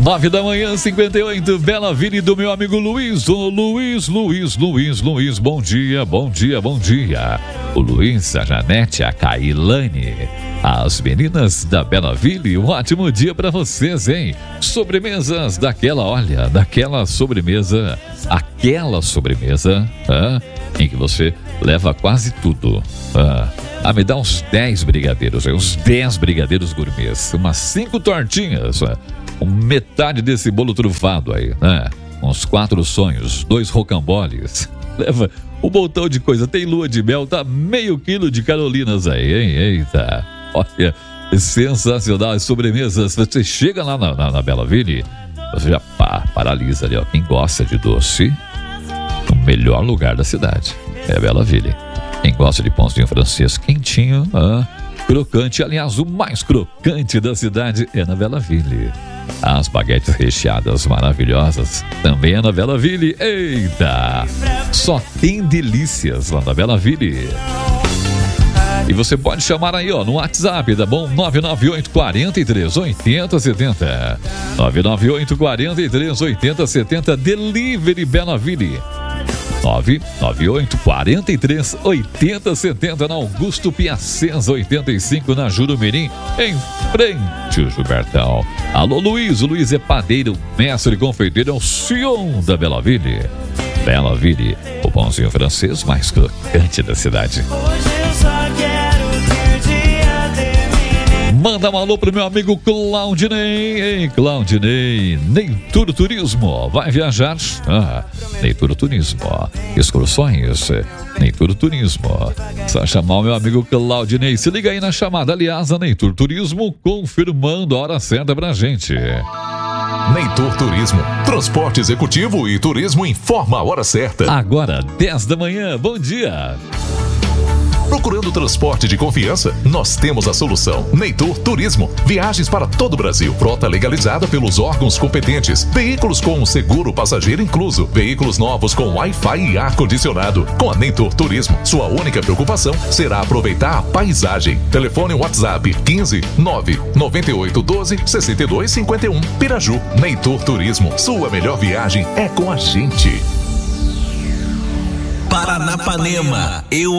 9 da manhã, 58, Bela Vini do meu amigo Luiz. Ô Luiz, bom dia. O Luiz, a Janete, a Cailane, as meninas da Bela Vini, um ótimo dia pra vocês, hein? Sobremesas aquela sobremesa em que você leva quase tudo. Me dá uns 10 brigadeiros, uns 10 brigadeiros gourmets, umas 5 tortinhas, metade desse bolo trufado aí, né? Uns 4 sonhos, 2 rocamboles. Leva um montão de coisa. Tem lua de mel, tá meio quilo de carolinas aí, hein? Eita, olha, sensacional as sobremesas. Você chega lá na Bela Vini, você já paralisa ali, ó. Quem gosta de doce, o melhor lugar da cidade é a Bela Vini. Quem gosta de pãozinho francês quentinho, crocante, aliás, o mais crocante da cidade é na Bela Vini. As baguetes recheadas maravilhosas também é na Bela Vini. Eita! Só tem delícias lá na Bela Vini. E você pode chamar aí, no WhatsApp, tá bom? 998 43 80 70. 998 43 80 70. Delivery Bela Vini. 998 43 80 70 na Augusto Piacenza 85 na Jurumirim, em frente ao Gilbertão. Alô Luiz, o Luiz é padeiro, mestre confeiteiro, é o Sion da Bela Vini. Bela Vini, o pãozinho francês mais crocante da cidade. Manda um alô pro meu amigo Claudinei. Ei, Claudinei, Neytur Turismo. Vai viajar? Neytur Turismo. Excursões, Neytur Turismo. Só chamar o meu amigo Claudinei. Se liga aí na chamada. Aliás, a Neytur Turismo confirmando a hora certa pra gente. Neytur Turismo. Transporte executivo e turismo informa a hora certa. Agora, 10 da manhã. Bom dia. Procurando transporte de confiança? Nós temos a solução. Neytur Turismo. Viagens para todo o Brasil. Frota legalizada pelos órgãos competentes. Veículos com seguro passageiro incluso. Veículos novos com Wi-Fi e ar-condicionado. Com a Neytur Turismo, sua única preocupação será aproveitar a paisagem. Telefone WhatsApp 15 9 98 12 62 51. Piraju. Neytur Turismo. Sua melhor viagem é com a gente. Paranapanema.